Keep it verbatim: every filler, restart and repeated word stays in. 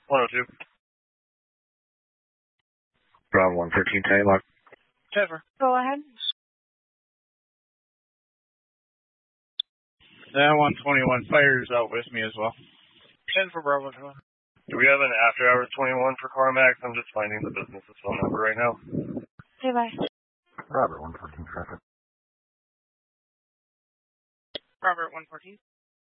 one oh two. Bravo one thirteen, Taylor. Trevor, go ahead. That one twenty-one fires out with me as well. ten for Bravo two. Do we have an after hours twenty-one for CarMax? I'm just finding the business's phone number right now. Okay, bye. Robert one fourteen, traffic. Robert one fourteen.